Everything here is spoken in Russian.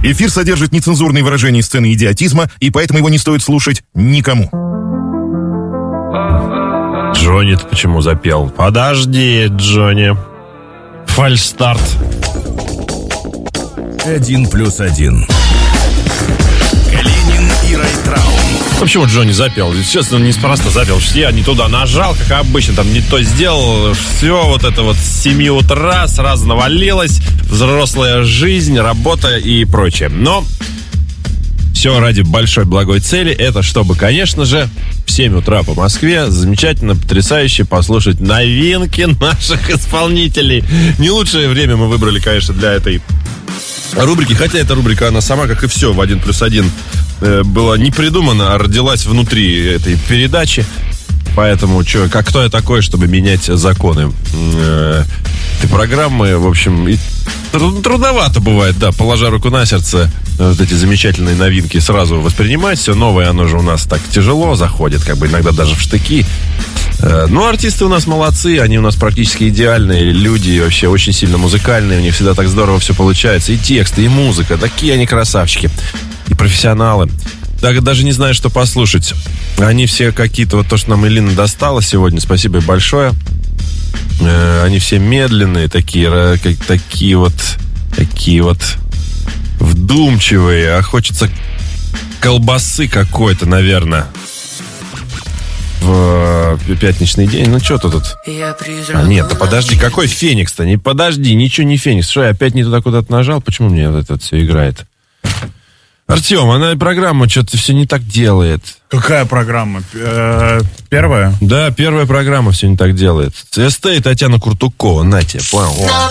Эфир содержит нецензурные выражения и сцены идиотизма, и поэтому его не стоит слушать никому. Джонни-то почему запел? Подожди, Джонни. Фальстарт. 1+1. Калинин и Райтраун. Почему Джонни запел? Честно, он неспроста запел. Я не туда нажал, как обычно, там не то сделал. Все вот это вот с 7 утра сразу навалилось. Взрослая жизнь, работа и прочее. Но все ради большой благой цели. Это чтобы, конечно же, в 7 утра по Москве замечательно, потрясающе послушать новинки наших исполнителей. Не лучшее время мы выбрали, конечно, для этой рубрики. Хотя эта рубрика, она сама, как и все в 1+1, была не придумана, а родилась внутри этой передачи. Поэтому, кто я такой, чтобы менять законы этой программы? В общем, и трудновато бывает, да, положа руку на сердце, вот эти замечательные новинки сразу воспринимать. Все новое, оно же у нас так тяжело заходит, как бы иногда даже в штыки. Ну, артисты у нас молодцы, они у нас практически идеальные люди, вообще очень сильно музыкальные, у них всегда так здорово все получается. И тексты, и музыка, такие они красавчики. И профессионалы. Так, даже не знаю, что послушать. Они все какие-то, вот то, что нам Элина достала сегодня, спасибо ей большое. Они все медленные, такие вот вдумчивые, а хочется колбасы какой-то, наверное, в пятничный день. Ну, что тут? Нет, да подожди, какой Феникс-то? Подожди, ничего не Феникс. Что, я опять не туда куда-то нажал? Почему мне вот это все играет? Артем, она программа что-то все не так делает. Какая программа? Первая? Да, первая программа все не так делает. СТ и Татьяна Куртукова, на тебе, понял?